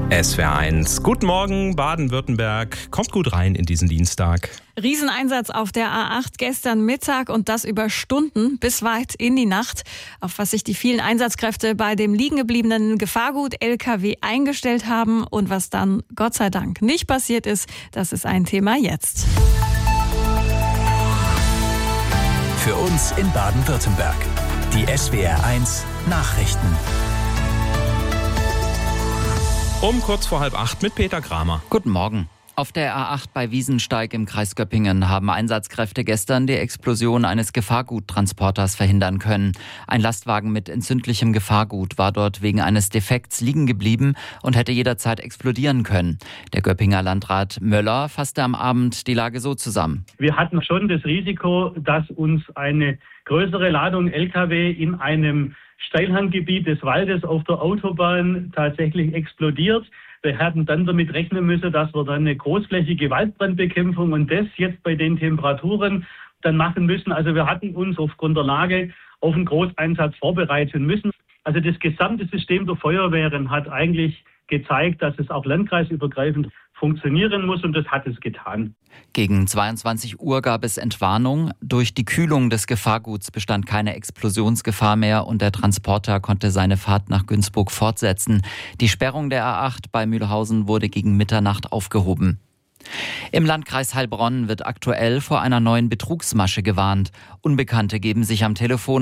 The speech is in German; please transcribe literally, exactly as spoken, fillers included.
S W R eins. Guten Morgen, Baden-Württemberg. Kommt gut rein in diesen Dienstag. Rieseneinsatz auf der A acht gestern Mittag und das über Stunden bis weit in die Nacht. Auf was sich die vielen Einsatzkräfte bei dem liegengebliebenen Gefahrgut L K W eingestellt haben und was dann Gott sei Dank nicht passiert ist, das ist ein Thema jetzt. Für uns in Baden-Württemberg. Die S W R eins Nachrichten. Um kurz vor halb acht mit Peter Kramer. Guten Morgen. Auf der A acht bei Wiesensteig im Kreis Göppingen haben Einsatzkräfte gestern die Explosion eines Gefahrguttransporters verhindern können. Ein Lastwagen mit entzündlichem Gefahrgut war dort wegen eines Defekts liegen geblieben und hätte jederzeit explodieren können. Der Göppinger Landrat Möller fasste am Abend die Lage so zusammen. Wir hatten schon das Risiko, dass uns eine größere Ladung L K W in einem Steilhanggebiet des Waldes auf der Autobahn tatsächlich explodiert. Wir hätten dann damit rechnen müssen, dass wir dann eine großflächige Waldbrandbekämpfung und das jetzt bei den Temperaturen dann machen müssen. Also wir hatten uns aufgrund der Lage auf einen Großeinsatz vorbereiten müssen. Also das gesamte System der Feuerwehren hat eigentlich gezeigt, dass es auch landkreisübergreifend funktionieren muss und das hat es getan. Gegen zweiundzwanzig Uhr gab es Entwarnung. Durch die Kühlung des Gefahrguts bestand keine Explosionsgefahr mehr und der Transporter konnte seine Fahrt nach Günzburg fortsetzen. Die Sperrung der A acht bei Mühlhausen wurde gegen Mitternacht aufgehoben. Im Landkreis Heilbronn wird aktuell vor einer neuen Betrugsmasche gewarnt. Unbekannte geben sich am Telefon